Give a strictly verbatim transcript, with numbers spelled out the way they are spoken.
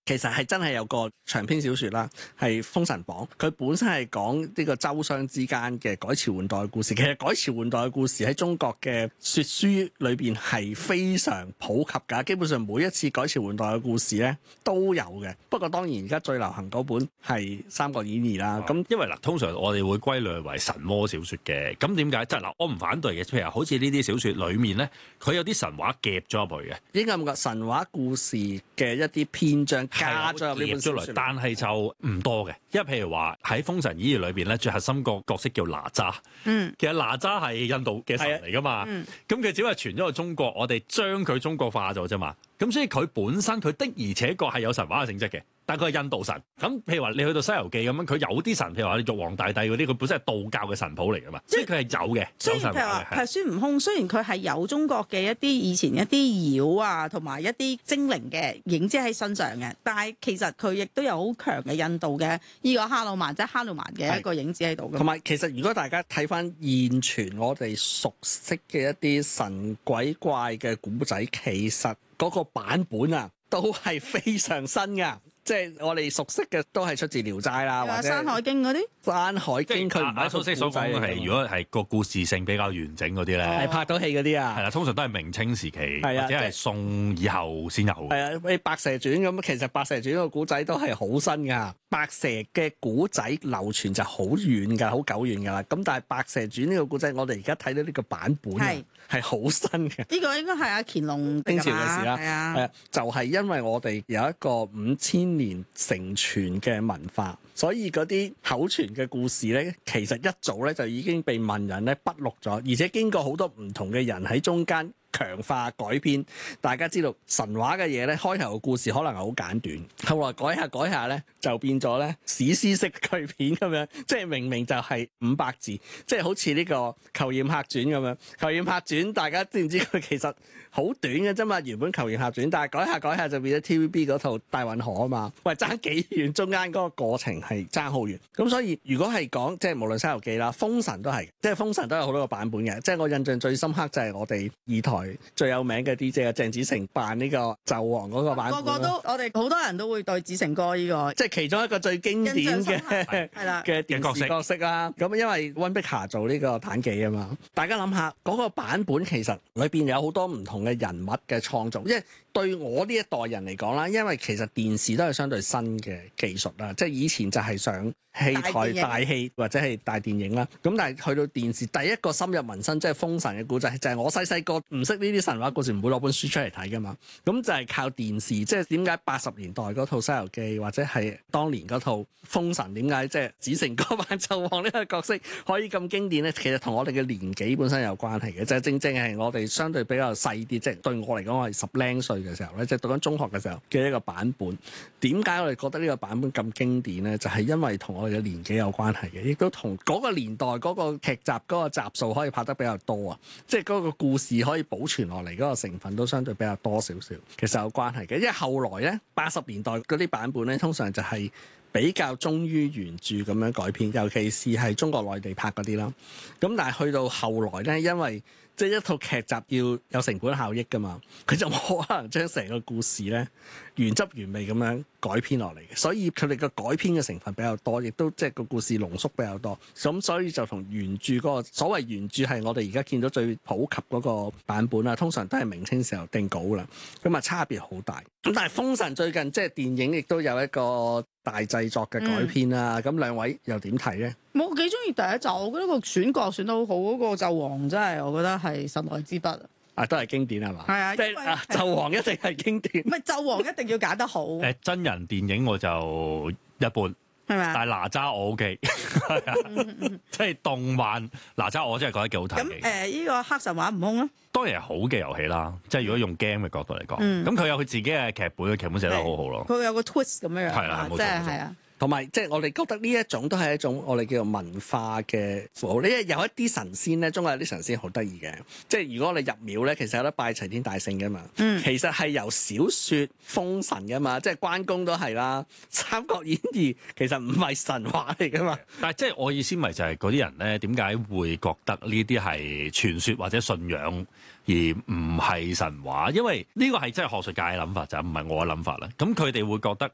其實係真係有個長篇小説啦，係《封神榜》，佢本身係講呢個周商之間嘅改朝換代嘅故事。其實改朝換代嘅故事喺中國嘅説書裏邊係非常普及㗎，基本上每一次改朝換代嘅故事咧都有嘅。不過當然而家最流行嗰本係《三國演義》啦。咁、 嗯、因為嗱，通常我哋會歸類為神魔小説嘅。咁點解？即係嗱，我唔反對嘅。譬如好似呢啲小説裡面咧，佢有啲神話夾咗入去嘅。 應該咁講，神話故事嘅一啲篇章加咗入呢本小説， 但係就唔多嘅。因為譬如話喺《封神演義》裏邊咧，最核心個角色叫哪吒。 嗯， 其實哪吒係印度嘅神嚟噶嘛。 嗯， 咁佢只係傳咗去中國，我哋將佢中國化咗啫嘛。咁所以佢本身佢的而且確係有神話嘅性質嘅，但佢係印度神。咁譬如話你去到《西遊記》咁樣，佢有啲神，譬如話你玉皇大帝嗰啲，佢本身係道教嘅神譜嚟噶嘛，所以佢係有嘅。 雖然譬如話係孫悟空，雖然佢係有中國嘅一啲以前一啲妖啊，同埋一啲精靈嘅影子喺身上嘅，但係其實佢亦都有好強嘅印度嘅呢個哈魯曼，即係哈魯曼嘅一個影子喺度嘅。 同埋其實如果大家睇翻現存我哋熟悉嘅一啲神鬼怪嘅古仔，其實嗰個版本啊都係非常新噶。即係我哋熟悉嘅都係出自《聊齋》啦，或者《 山海經》嗰啲，《 山海經》佢唔係蘇軾所講嘅係，如果係個故事性比較完整嗰啲咧， 係拍到戲嗰啲啊， 係啦，通常都係明清時期， 係啊， 或者係宋以後先有。 係啊，你《白蛇傳》咁，其實《白蛇傳》個古仔都係好新噶。白蛇嘅古仔流傳就好遠㗎，好久遠㗎啦。咁但係《白蛇傳》呢個古仔，我哋而家睇到呢個版本係係好新嘅。 呢個應該係阿乾隆清朝嘅事啦， 係啊， 係啊，就係因為我哋有一個五千年承傳嘅文化，所以嗰啲口傳嘅故事咧，其實一早咧就已經被文人咧筆錄咗，而且經過好多唔同嘅人喺中間強化改編。大家知道神話嘅嘢咧，開頭嘅故事可能係好簡短，後來改下改下咧就變咗咧史詩式巨片咁樣，即係明明就係五百字，即係好似呢個《虬髯客傳》咁樣，《虬髯客傳》大家知唔知佢其實好短嘅啫嘛？原本《虬髯客傳》，但係改下改下就變咗 T V B 嗰套《大運河》啊嘛。喂，爭幾遠，中間嗰個過程係爭好遠。咁所以如果係講即係無論《西遊記》啦，《封神》都係，即係《封神》都有好多個版本嘅。即係我印象最深刻就係我哋二台最有名嘅 D J 啊，鄭子誠扮呢個紂王嗰個版本。 個個都我哋好多人都會對子誠哥呢個， 即係其中一個最經典嘅係啦嘅電視角色啦。咁因為溫碧霞做呢個妲己啊嘛，大家諗下嗰個版本其實裏邊有好多唔同嘅人物嘅創造，因為對我呢一代人嚟講啦，因為其實電視都係相對新嘅技術啦，即係以前就係上戲台大戲或者係大電影啦。咁但係去到電視，第一個深入民心即係《封神》嘅故仔，就係我細細個唔識呢啲神話故事，唔會攞本書出嚟睇噶嘛。咁就係靠電視，即係點解八十年代嗰套《西遊記》或者係當年嗰套《封神》，點解即係子誠哥扮紂王呢個角色可以咁經典咧？其實同我哋嘅年紀本身有關係嘅，就係正正係我哋相對比較細啲，即係對我嚟講我係十零歲嘅時候咧，即係讀緊中學嘅時候嘅一個版本。點解我哋覺得呢個版本咁經典咧？就係因為同我哋嘅年紀有關係嘅，亦都同嗰個年代嗰個劇集嗰個集數可以拍得比較多啊，即係嗰個故事可以保存落嚟嗰個成分都相對比較多少少，其實有關係嘅。因為後來咧八十年代嗰啲版本咧，通常就係比較忠於原著咁樣改編，尤其是係中國內地拍嗰啲啦。咁但係去到後來咧，因為即係一套劇集要有成本效益㗎嘛，佢就冇可能將成個故事咧原汁原味咁樣改編落嚟嘅，所以佢哋嘅改編嘅成分比較多，亦都即係個故事濃縮比較多。咁所以就同原著嗰個所謂原著係我哋而家見到最普及嗰個版本啦，通常都係明清時候定稿啦，咁啊差別好大。咁但係《封神》最近即係電影亦都有一個大製作嘅改編啦，咁、嗯、兩位又點睇咧？ 我幾中意第一集，我覺得個選角選得好好，嗰、那個紂王真係我覺得係神來之筆啊，都係經典係嘛？ 係啊， 即係啊，紂王一定係經典。 唔係紂王一定要揀得好。 誒真人電影我就一般，係咪啊？ 但係哪吒我 OK，即係動漫哪吒我真係覺得幾好睇嘅。 咁誒，呢個黑神話悟空咧， 當然係好嘅遊戲啦。即係如果用 game 嘅角度嚟講，咁佢、嗯、有佢自己嘅劇本，嘅劇本寫得好好咯。 佢有個 twist 咁樣樣， 係啦，冇錯， 即係係啊。 同埋即係我哋覺得呢一種都係一種我哋叫做文化嘅符號。呢有一啲神仙咧，中國有啲神仙好得意嘅。即係如果你入廟咧，其實有得拜齊天大聖噶嘛。嗯、其實係由小説封神噶嘛，即係關公都係啦。三國演義其實唔係神話嚟噶嘛。 但係即係我意思咪就係嗰啲人咧，點解會覺得呢啲係傳說或者信仰？而唔係神話，因為呢個係真係學術界嘅諗法，就唔係我嘅諗法啦。咁佢哋會覺得